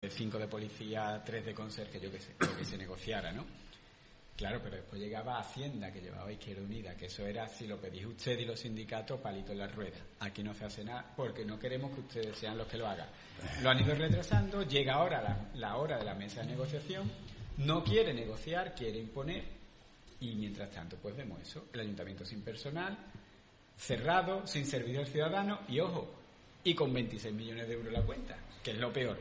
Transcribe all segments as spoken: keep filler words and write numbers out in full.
cinco de policía, tres de conserje, yo qué sé, lo que se negociara, ¿no? Claro, pero después llegaba Hacienda, que llevaba Izquierda Unida, que eso era, si lo pedís usted y los sindicatos, palito en la rueda. Aquí no se hace nada porque no queremos que ustedes sean los que lo hagan. Lo han ido retrasando, llega ahora la, la hora de la mesa de negociación, no quiere negociar, quiere imponer, y mientras tanto, pues vemos eso, el ayuntamiento sin personal, cerrado, sin servicio al ciudadano, y ojo, y con veintiséis millones de euros en la cuenta, que es lo peor.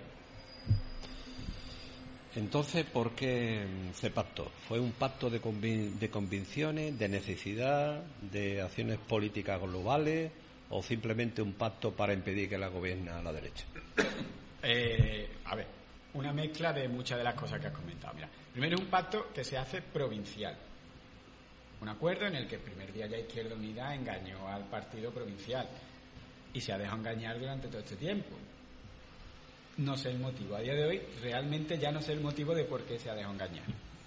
Entonces, ¿por qué se pactó? ¿Fue un pacto de, convin- de convicciones, de necesidad, de acciones políticas globales o simplemente un pacto para impedir que la gobierne a la derecha? Eh, a ver, una mezcla de muchas de las cosas que has comentado. Mira, primero es un pacto que se hace provincial. Un acuerdo en el que el primer día ya Izquierda Unida engañó al partido provincial y se ha dejado engañar durante todo este tiempo. No sé el motivo. A día de hoy, realmente ya no sé el motivo de por qué se ha dejado engañar.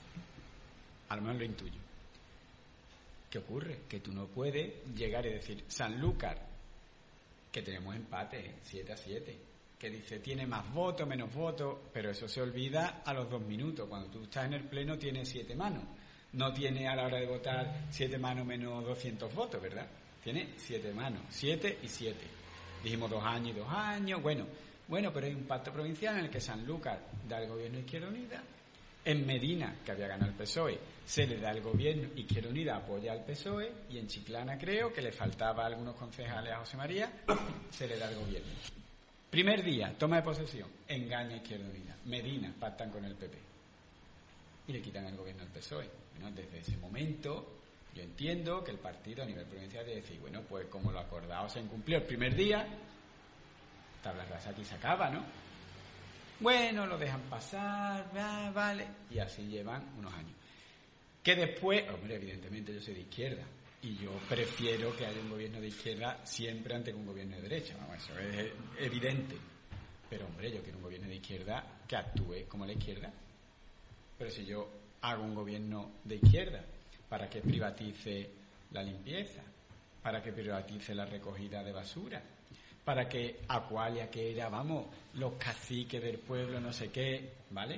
A lo mejor lo intuyo. ¿Qué ocurre? Que tú no puedes llegar y decir, Sanlúcar, que tenemos empate, siete a siete, que dice, tiene más votos, menos votos, pero eso se olvida a los dos minutos. Cuando tú estás en el pleno, tiene siete manos. No tiene a la hora de votar siete manos menos doscientos votos, ¿verdad? Tiene siete manos, siete y siete. Dijimos dos años y dos años, bueno... Bueno, pero hay un pacto provincial en el que Sanlúcar da el gobierno a Izquierda Unida. En Medina, que había ganado el P S O E, se le da el gobierno, Izquierda Unida apoya al P S O E, y en Chiclana, creo, que le faltaba a algunos concejales a José María, se le da el gobierno. Primer día, toma de posesión, engaña a Izquierda Unida. Medina, pactan con el P P. Y le quitan el gobierno al P S O E. Bueno, desde ese momento, yo entiendo que el partido a nivel provincial debe decir, bueno, pues como lo acordado se incumplió el primer día, tabla rasa aquí se acaba, ¿no? Bueno, lo dejan pasar, ah, vale, y así llevan unos años. Que después, hombre, evidentemente yo soy de izquierda, y yo prefiero que haya un gobierno de izquierda siempre ante un gobierno de derecha, vamos, eso es evidente. Pero, hombre, yo quiero un gobierno de izquierda que actúe como la izquierda. Pero si yo hago un gobierno de izquierda para que privatice la limpieza, para que privatice la recogida de basura, para que Acualia, que era, vamos, los caciques del pueblo, no sé qué, ¿vale?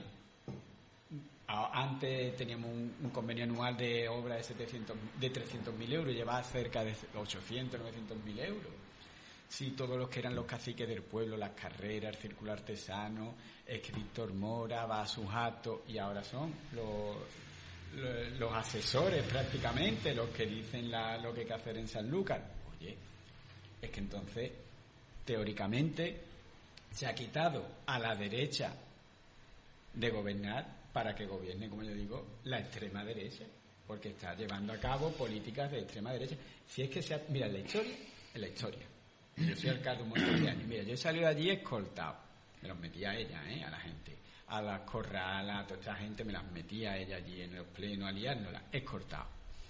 Antes teníamos un, un convenio anual de obra de setecientos, de trescientos mil euros, llevaba cerca de ochocientos, novecientos mil euros. Sí, todos los que eran los caciques del pueblo, las carreras, el círculo artesano, Víctor Mora, va a sus actos, y ahora son los, los, los asesores prácticamente, los que dicen la, lo que hay que hacer en Sanlúcar. Oye, es que entonces, teóricamente, se ha quitado a la derecha de gobernar para que gobierne, como yo digo, la extrema derecha, porque está llevando a cabo políticas de extrema derecha. Si es que se ha, mira, en la historia, en la historia, yo soy alcalde un montón de años, mira, yo he salido de allí escoltado, me los metía a ella, ¿eh? A la gente, a las corralas, a toda esta gente, me las metía a ella allí en los plenos, a liárnosla, escoltado.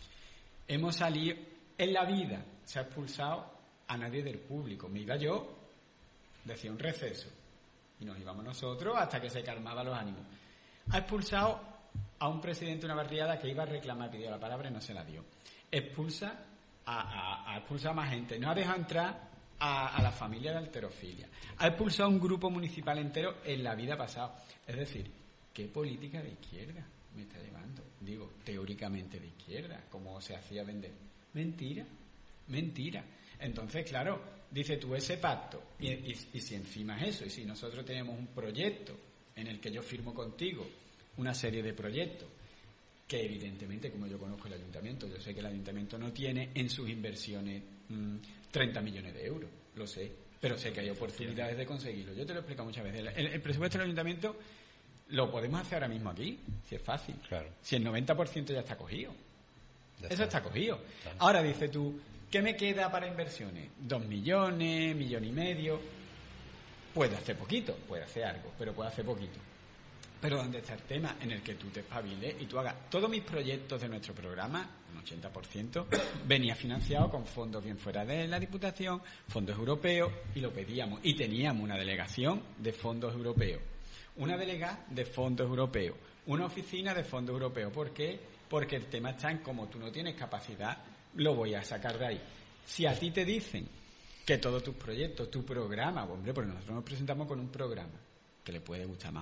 Hemos salido, en la vida se ha expulsado a nadie del público, me iba yo, decía un receso, y nos íbamos nosotros hasta que se calmaban los ánimos. Ha expulsado a un presidente de una barriada que iba a reclamar, pidió la palabra y no se la dio. Expulsa a, a, a expulsar a más gente, no ha dejado entrar a, a la familia de alterofilia, ha expulsado a un grupo municipal entero en la vida pasada. Es decir, ¿qué política de izquierda me está llevando? Digo, teóricamente de izquierda, como se hacía vender. Mentira, mentira. Entonces, claro, dice tú ese pacto, y, y, y si encima es eso, y si nosotros tenemos un proyecto en el que yo firmo contigo una serie de proyectos, que evidentemente, como yo conozco el ayuntamiento, yo sé que el ayuntamiento no tiene en sus inversiones mmm, treinta millones de euros, lo sé, pero sé que hay oportunidades de conseguirlo. Yo te lo he explicado muchas veces. El, el presupuesto del ayuntamiento lo podemos hacer ahora mismo aquí, si es fácil. Claro. Si el noventa por ciento ya está cogido. Ya Eso está, está cogido. Claro. Ahora dices tú, ¿qué me queda para inversiones? Dos millones, millón y medio. Puede hacer poquito, puede hacer algo, pero puede hacer poquito. Pero ¿dónde está el tema? En el que tú te espabiles y tú hagas todos mis proyectos de nuestro programa, un ochenta por ciento, venía financiado con fondos bien fuera de la Diputación, fondos europeos, y lo pedíamos. Y teníamos una delegación de fondos europeos, una delegada de fondos europeos, una oficina de fondos europeos. ¿Por qué? Porque el tema está en como tú no tienes capacidad, lo voy a sacar de ahí. Si a ti te dicen que todos tus proyectos, tu programa, hombre, pues nosotros nos presentamos con un programa que le puede gustar más